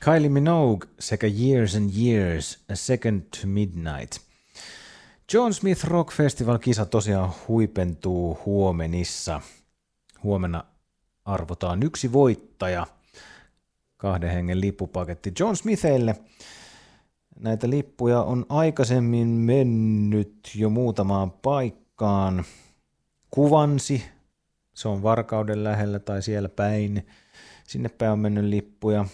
Kylie Minogue sekä Years and Years, A Second to Midnight. John Smith Rock Festival-kisa tosiaan huipentuu huomenissa. Huomenna arvotaan 1 voittaja, 2 hengen lippupaketti John Smithille. Näitä lippuja on aikaisemmin mennyt jo muutamaan paikkaan. Kuvansi, se on Varkauden lähellä tai siellä päin. Sinne päin on mennyt lippuja.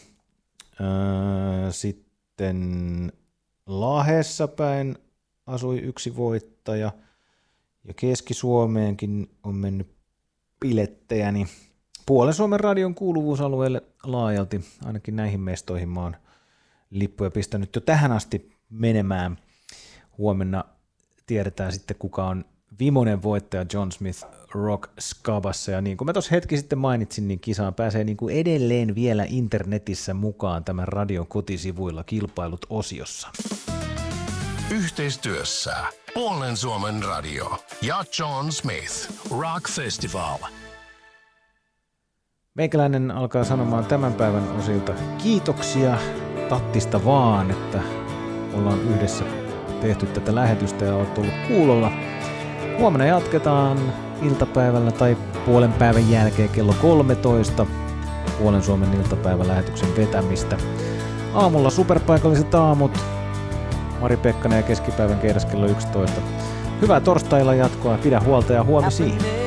Sitten Lahdessa päin asui 1 voittaja. Ja Keski-Suomeenkin on mennyt bilettejä. Niin puolen Suomen radion kuuluvuusalueelle laajalti, ainakin näihin mestoihin mä oon lippuja pistänyt jo tähän asti menemään. Huomenna tiedetään sitten, kuka on viimeinen voittaja John Smith Rock Scabassa. Ja niin kuin mä tuossa hetki sitten mainitsin, niin kisaan pääsee niin kuin edelleen vielä internetissä mukaan tämän radion kotisivuilla kilpailut osiossa. Yhteistyössä puolen Suomen radio ja John Smith Rock Festival. Meikäläinen alkaa sanomaan tämän päivän osilta kiitoksia tattista vaan, että ollaan yhdessä tehty tätä lähetystä ja olet ollut kuulolla. Huomenna jatketaan iltapäivällä tai puolen päivän jälkeen kello 13 puolen Suomen iltapäivän lähetyksen vetämistä. Aamulla superpaikalliset aamut, Mari Pekkanen ja keskipäivän keidas kello 11. Hyvää torstailla jatkoa, pidä huolta ja huomisiin.